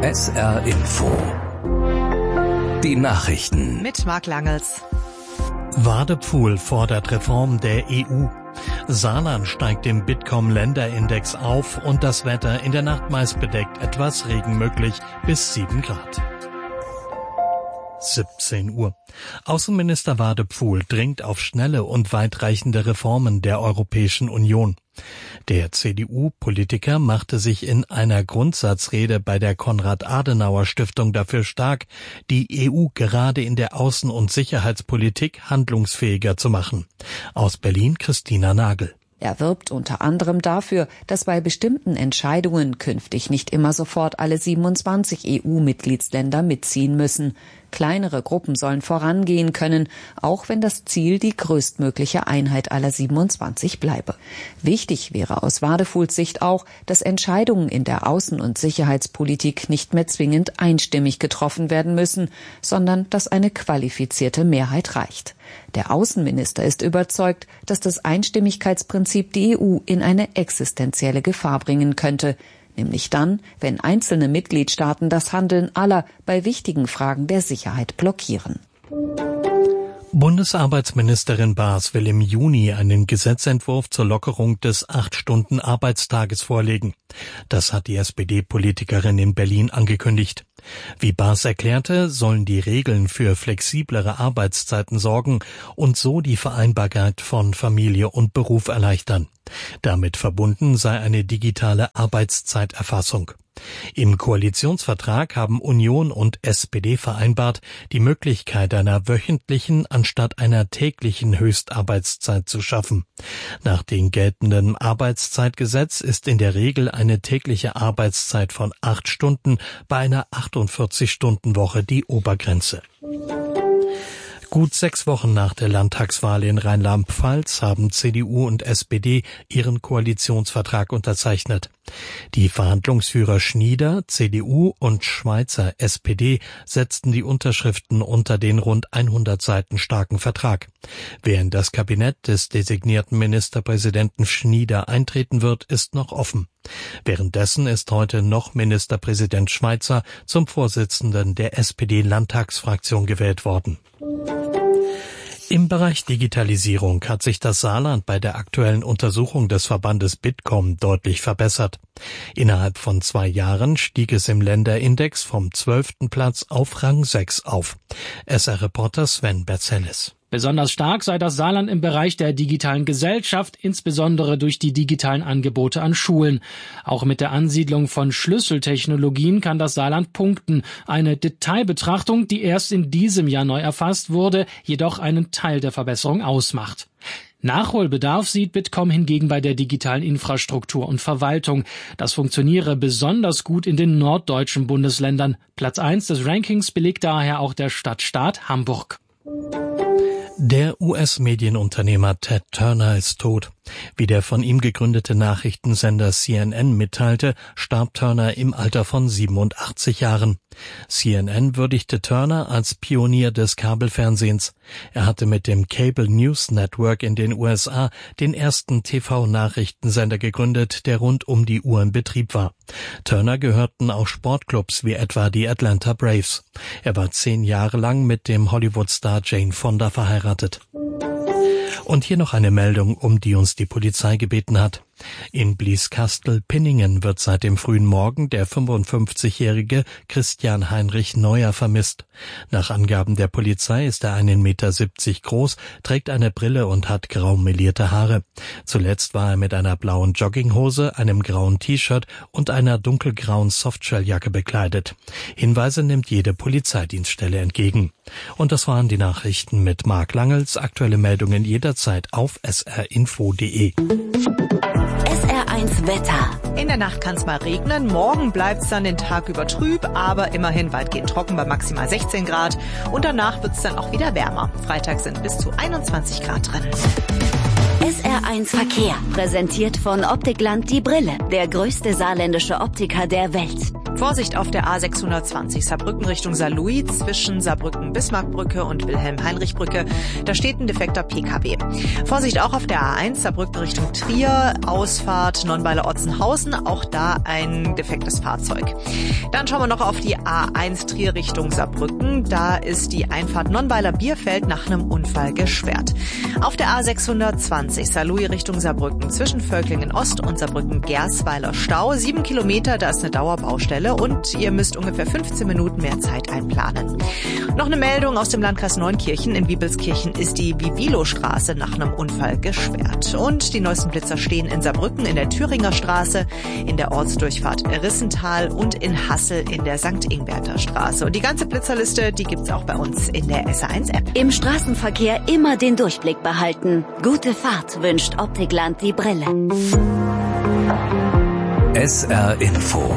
SR Info. Die Nachrichten. Mit Marc Langels. Wadepfuhl fordert Reform der EU. Saarland steigt im Bitkom-Länderindex auf und das Wetter in der Nacht meist bedeckt, etwas Regen möglich bis 7 Grad. 17 Uhr. Außenminister Wadepfuhl dringt auf schnelle und weitreichende Reformen der Europäischen Union. Der CDU-Politiker machte sich in einer Grundsatzrede bei der Konrad-Adenauer-Stiftung dafür stark, die EU gerade in der Außen- und Sicherheitspolitik handlungsfähiger zu machen. Aus Berlin Christina Nagel. Er wirbt unter anderem dafür, dass bei bestimmten Entscheidungen künftig nicht immer sofort alle 27 EU-Mitgliedsländer mitziehen müssen. Kleinere Gruppen sollen vorangehen können, auch wenn das Ziel die größtmögliche Einheit aller 27 bleibe. Wichtig wäre aus Wadepfuhls Sicht auch, dass Entscheidungen in der Außen- und Sicherheitspolitik nicht mehr zwingend einstimmig getroffen werden müssen, sondern dass eine qualifizierte Mehrheit reicht. Der Außenminister ist überzeugt, dass das Einstimmigkeitsprinzip die EU in eine existenzielle Gefahr bringen könnte. Nämlich dann, wenn einzelne Mitgliedstaaten das Handeln aller bei wichtigen Fragen der Sicherheit blockieren. Bundesarbeitsministerin Baas will im Juni einen Gesetzentwurf zur Lockerung des 8-Stunden-Arbeitstages vorlegen. Das hat die SPD-Politikerin in Berlin angekündigt. Wie Baas erklärte, sollen die Regeln für flexiblere Arbeitszeiten sorgen und so die Vereinbarkeit von Familie und Beruf erleichtern. Damit verbunden sei eine digitale Arbeitszeiterfassung. Im Koalitionsvertrag haben Union und SPD vereinbart, die Möglichkeit einer wöchentlichen anstatt einer täglichen Höchstarbeitszeit zu schaffen. Nach dem geltenden Arbeitszeitgesetz ist in der Regel eine tägliche Arbeitszeit von 8 Stunden bei einer 48-Stunden-Woche die Obergrenze. Gut 6 Wochen nach der Landtagswahl in Rheinland-Pfalz haben CDU und SPD ihren Koalitionsvertrag unterzeichnet. Die Verhandlungsführer Schnieder, CDU und Schweizer, SPD, setzten die Unterschriften unter den rund 100 Seiten starken Vertrag. Wer in das Kabinett des designierten Ministerpräsidenten Schnieder eintreten wird, ist noch offen. Währenddessen ist heute noch Ministerpräsident Schweizer zum Vorsitzenden der SPD-Landtagsfraktion gewählt worden. Im Bereich Digitalisierung hat sich das Saarland bei der aktuellen Untersuchung des Verbandes Bitkom deutlich verbessert. Innerhalb von 2 Jahren stieg es im Länderindex vom 12. Platz auf Rang 6 auf. SR-Reporter Sven Berzellis. Besonders stark sei das Saarland im Bereich der digitalen Gesellschaft, insbesondere durch die digitalen Angebote an Schulen. Auch mit der Ansiedlung von Schlüsseltechnologien kann das Saarland punkten. Eine Detailbetrachtung, die erst in diesem Jahr neu erfasst wurde, jedoch einen Teil der Verbesserung ausmacht. Nachholbedarf sieht Bitkom hingegen bei der digitalen Infrastruktur und Verwaltung. Das funktioniere besonders gut in den norddeutschen Bundesländern. Platz 1 des Rankings belegt daher auch der Stadtstaat Hamburg. Der US-Medienunternehmer Ted Turner ist tot. Wie der von ihm gegründete Nachrichtensender CNN mitteilte, starb Turner im Alter von 87 Jahren. CNN würdigte Turner als Pionier des Kabelfernsehens. Er hatte mit dem Cable News Network in den USA den ersten TV-Nachrichtensender gegründet, der rund um die Uhr in Betrieb war. Turner gehörten auch Sportclubs wie etwa die Atlanta Braves. Er war 10 Jahre lang mit dem Hollywood-Star Jane Fonda verheiratet. Und hier noch eine Meldung, um die uns die Polizei gebeten hat. In Blieskastel-Pinningen wird seit dem frühen Morgen der 55-jährige Christian Heinrich Neuer vermisst. Nach Angaben der Polizei ist er 1,70 Meter groß, trägt eine Brille und hat grau melierte Haare. Zuletzt war er mit einer blauen Jogginghose, einem grauen T-Shirt und einer dunkelgrauen Softshelljacke bekleidet. Hinweise nimmt jede Polizeidienststelle entgegen. Und das waren die Nachrichten mit Marc Langels. Aktuelle Meldungen jederzeit auf srinfo.de. SR1 Wetter. In der Nacht kann es mal regnen. Morgen bleibt es dann den Tag über trüb, aber immerhin weitgehend trocken bei maximal 16 Grad. Und danach wird es dann auch wieder wärmer. Freitag sind bis zu 21 Grad drin. SR1 Verkehr, präsentiert von Optikland die Brille, der größte saarländische Optiker der Welt. Vorsicht auf der A620 Saarbrücken Richtung Saarlouis zwischen Saarbrücken-Bismarckbrücke und Wilhelm-Heinrich-Brücke. Da steht ein defekter PKW. Vorsicht auch auf der A1 Saarbrücken Richtung Trier, Ausfahrt Nonnweiler-Otzenhausen, auch da ein defektes Fahrzeug. Dann schauen wir noch auf die A1 Trier Richtung Saarbrücken. Da ist die Einfahrt Nonnweiler-Bierfeld nach einem Unfall gesperrt. Auf der A620 Saarlouis Richtung Saarbrücken zwischen Völklingen-Ost und Saarbrücken-Gersweiler Stau. 7 Kilometer, da ist eine Dauerbaustelle und ihr müsst ungefähr 15 Minuten mehr Zeit einplanen. Noch eine Meldung aus dem Landkreis Neunkirchen. In Wiebelskirchen ist die Vivilo-Straße nach einem Unfall gesperrt. Und die neuesten Blitzer stehen in Saarbrücken in der Thüringer Straße, in der Ortsdurchfahrt Rissental und in Hassel in der St. Ingberter Straße. Und die ganze Blitzerliste, die gibt's auch bei uns in der SR1-App. Im Straßenverkehr immer den Durchblick behalten. Gute Fahrt wünscht Optikland die Brille. SR Info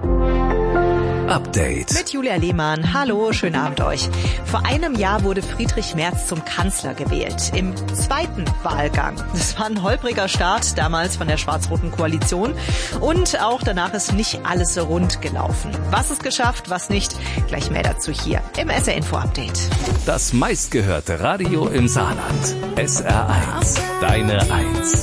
Update. Mit Julia Lehmann. Hallo, schönen Abend euch. Vor einem Jahr wurde Friedrich Merz zum Kanzler gewählt. Im zweiten Wahlgang. Das war ein holpriger Start, damals von der schwarz-roten Koalition. Und auch danach ist nicht alles so rund gelaufen. Was ist geschafft, was nicht? Gleich mehr dazu hier im SR Info Update. Das meistgehörte Radio im Saarland. SR1. Deine 1.